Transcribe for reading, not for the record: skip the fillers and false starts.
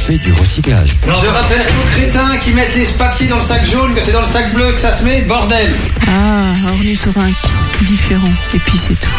fait du recyclage. Je rappelle aux crétins qui mettent les papiers dans le sac jaune que c'est dans le sac bleu que ça se met, bordel. Ah, ornithorynque, différent. Et puis c'est tout.